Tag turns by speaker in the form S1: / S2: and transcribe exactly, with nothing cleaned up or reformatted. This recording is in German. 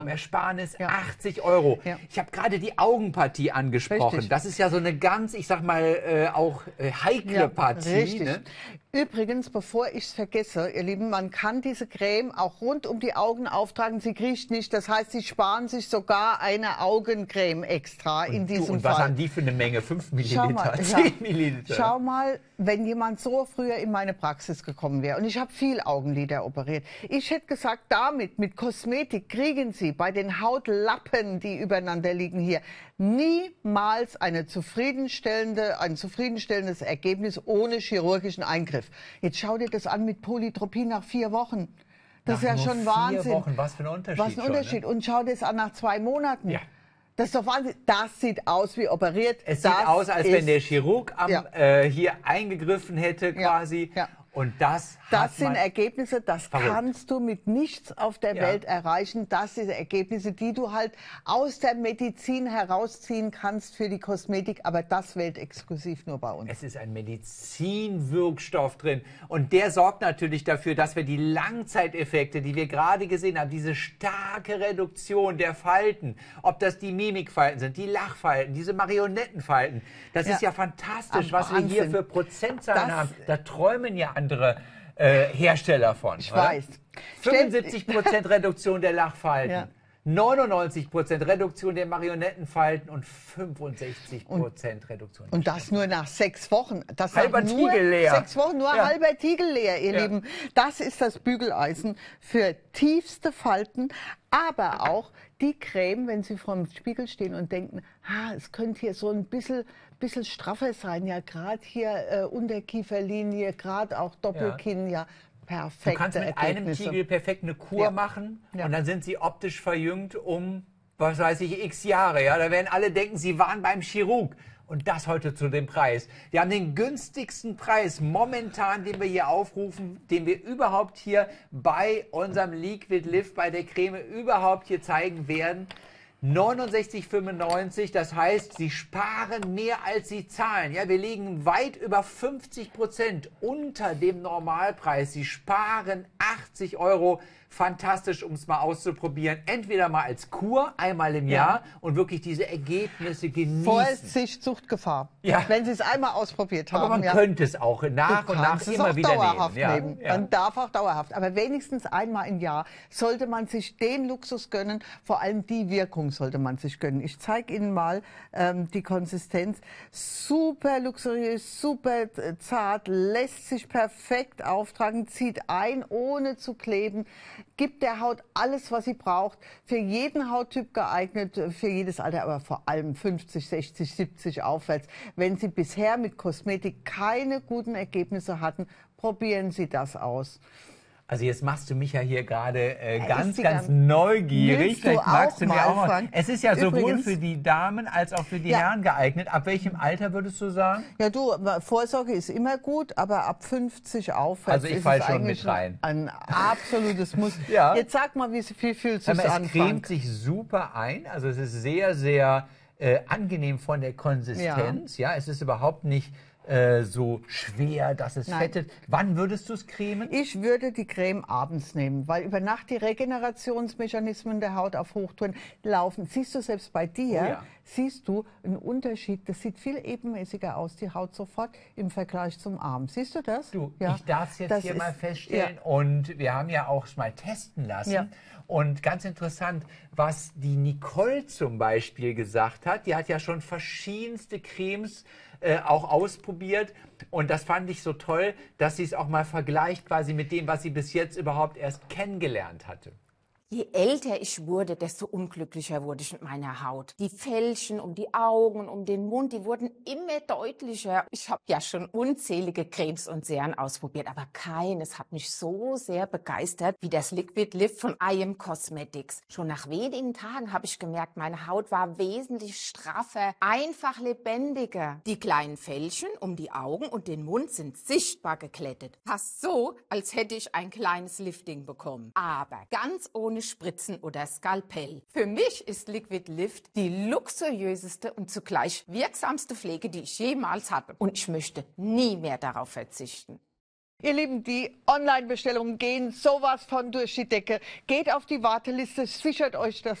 S1: Ersparnis
S2: Ja.
S1: achtzig Euro.
S2: Ja.
S1: Ich habe gerade die Augenpartie angesprochen.
S2: Richtig.
S1: Das ist ja so eine ganz, ich sag mal, äh, auch äh, heikle
S2: Ja,
S1: Partie.
S2: richtig.
S1: Ne?
S2: Übrigens, bevor ich es vergesse, ihr Lieben, man kann diese Creme auch rund um die Augen auftragen. Sie kriecht nicht. Das heißt, Sie sparen sich sogar eine Augencreme extra in
S1: Und, du,
S2: diesem
S1: und was
S2: Fall.
S1: haben die für eine Menge? fünf
S2: Schau
S1: Milliliter,
S2: mal,
S1: zehn
S2: ja.
S1: Milliliter.
S2: Schau mal, wenn jemand so früher in meine Praxis gekommen wäre und ich habe viel Augenlider operiert. Ich hätte gesagt, damit, mit Kosmetik kriegen Sie bei den Hautlappen, die übereinander liegen hier, niemals eine zufriedenstellende, ein zufriedenstellendes Ergebnis ohne chirurgischen Eingriff. Jetzt schau dir das an mit Polytropin nach vier Wochen. Das
S1: Nach
S2: ist ja
S1: nur
S2: schon
S1: vier
S2: Wahnsinn.
S1: Wochen, was für ein Unterschied
S2: Was ein
S1: schon,
S2: Unterschied.
S1: ne?
S2: Und schau dir das an nach zwei Monaten.
S1: Ja.
S2: Das ist doch Wahnsinn. Das sieht aus wie operiert.
S1: Es
S2: das
S1: sieht aus, als
S2: ist,
S1: wenn der Chirurg am,
S2: Ja.
S1: äh, hier eingegriffen hätte
S2: Ja,
S1: quasi.
S2: ja.
S1: Und das,
S2: Das
S1: hat
S2: sind
S1: man
S2: Ergebnisse, das
S1: verrückt.
S2: kannst du mit nichts auf der
S1: Ja.
S2: Welt erreichen. Das sind Ergebnisse, die du halt aus der Medizin herausziehen kannst für die Kosmetik. Aber das weltexklusiv nur bei uns.
S1: Es ist ein Medizinwirkstoff drin und der sorgt natürlich dafür, dass wir die Langzeiteffekte, die wir gerade gesehen haben, diese starke Reduktion der Falten, ob das die Mimikfalten sind, die Lachfalten, diese Marionettenfalten, das
S2: Ja.
S1: ist ja fantastisch,
S2: Am
S1: was wir hier
S2: Wahnsinn.
S1: für Prozentzahlen
S2: Das-
S1: haben. Da träumen ja andere äh, Hersteller von.
S2: Ich
S1: oder?
S2: weiß.
S1: fünfundsiebzig Prozent Reduktion der Lachfalten.
S2: Ja.
S1: neunundneunzig Prozent Reduktion der Marionettenfalten und fünfundsechzig Prozent Reduktion. der
S2: Und das nur nach sechs Wochen. Das
S1: Halber
S2: nach nur
S1: Tiegel leer.
S2: Sechs Wochen, nur
S1: Ja.
S2: halber Tiegel leer, ihr
S1: Ja.
S2: Lieben. Das ist das Bügeleisen für tiefste Falten, aber auch die Creme, wenn Sie vor dem Spiegel stehen und denken, ah, es könnte hier so ein bisschen, bisschen straffer sein, ja, gerade hier äh, Unterkieferlinie, gerade auch Doppelkinn, ja, perfekte
S1: Du kannst mit einem
S2: Ergebnisse.
S1: Tiegel perfekt eine Kur
S2: Ja.
S1: machen
S2: Ja.
S1: und dann sind sie optisch verjüngt um, was weiß ich, x Jahre. Ja? Da werden alle denken, sie waren beim Chirurg. Und das heute zu dem Preis. Wir haben den günstigsten Preis momentan, den wir hier aufrufen, den wir überhaupt hier bei unserem Liquid Lift, bei der Creme überhaupt hier zeigen werden. neunundsechzig fünfundneunzig, das heißt, Sie sparen mehr als Sie zahlen. Ja, wir liegen weit über fünfzig Prozent unter dem Normalpreis. Sie sparen achtzig Euro. Fantastisch, um es mal auszuprobieren. Entweder mal als Kur, einmal im Jahr und wirklich diese Ergebnisse genießen.
S2: Vorsicht, Suchtgefahr.
S1: Ja.
S2: Wenn Sie es einmal ausprobiert haben.
S1: Aber man
S2: ja.
S1: könnte es auch nach
S2: Du
S1: und nach
S2: kannst es
S1: immer
S2: auch
S1: wieder
S2: dauerhaft
S1: nehmen. Ja,
S2: nehmen.
S1: ja.
S2: Man darf auch dauerhaft. Aber wenigstens einmal im Jahr sollte man sich den Luxus gönnen. Vor allem die Wirkung sollte man sich gönnen. Ich zeige Ihnen mal ähm, die Konsistenz. Super luxuriös, super äh, zart, lässt sich perfekt auftragen, zieht ein, ohne zu kleben, gibt der Haut alles, was sie braucht. Für jeden Hauttyp geeignet, für jedes Alter, aber vor allem fünfzig, sechzig, siebzig aufwärts. Wenn Sie bisher mit Kosmetik keine guten Ergebnisse hatten, probieren Sie das aus.
S1: Also jetzt machst du mich ja hier gerade äh,
S2: Ja,
S1: ganz,
S2: ist die
S1: ganz
S2: ganz-
S1: neugierig.
S2: Willst du
S1: Vielleicht magst
S2: auch
S1: du mir
S2: mal,
S1: auch mal.
S2: Frank?
S1: Es ist ja sowohl
S2: Übrigens-
S1: für die Damen als auch für die
S2: Ja.
S1: Herren geeignet. Ab welchem Alter würdest du sagen?
S2: Ja, du, Vorsorge ist immer gut, aber ab fünfzig aufwärts
S1: Also ich
S2: ist
S1: fall
S2: es
S1: schon
S2: eigentlich
S1: mit rein.
S2: ein absolutes Muss.
S1: Ja.
S2: Jetzt sag mal, wie viel fühlst du
S1: Aber
S2: sich
S1: es
S2: an,
S1: cremt
S2: Frank?
S1: sich super ein. Also es ist sehr, sehr äh, angenehm von der Konsistenz. Ja, es ist überhaupt nicht äh, so schwer, dass es
S2: Nein.
S1: fettet. Wann würdest du es cremen?
S2: Ich würde die Creme abends nehmen, weil über Nacht die Regenerationsmechanismen der Haut auf Hochtouren laufen. Siehst du selbst bei dir,
S1: Oh ja.
S2: siehst du einen Unterschied. Das sieht viel ebenmäßiger aus, die Haut sofort im Vergleich zum Arm. Siehst du das?
S1: Du,
S2: Ja.
S1: ich darf es jetzt
S2: Das
S1: hier
S2: ist-
S1: mal feststellen und wir haben ja auch mal testen lassen.
S2: Ja.
S1: Und ganz interessant, was die Nicole zum Beispiel gesagt hat, die hat ja schon verschiedenste Cremes äh, auch ausprobiert und das fand ich so toll, dass sie es auch mal vergleicht quasi mit dem, was sie bis jetzt überhaupt erst kennengelernt hatte.
S3: Je älter ich wurde, desto unglücklicher wurde ich mit meiner Haut. Die Fältchen um die Augen, um den Mund, die wurden immer deutlicher. Ich habe ja schon unzählige Cremes und Serien ausprobiert, aber keines hat mich so sehr begeistert wie das Liquid Lift von I Am Cosmetics. Schon nach wenigen Tagen habe ich gemerkt, meine Haut war wesentlich straffer, einfach lebendiger. Die kleinen Fältchen um die Augen und den Mund sind sichtbar geklettet. Fast so, als hätte ich ein kleines Lifting bekommen. Aber ganz ohne Spritzen oder Skalpell. Für mich ist Liquid Lift die luxuriöseste und zugleich wirksamste Pflege, die ich jemals hatte. Und ich möchte nie mehr darauf verzichten.
S2: Ihr Lieben, die Online-Bestellungen gehen sowas von durch die Decke. Geht auf die Warteliste, sichert euch das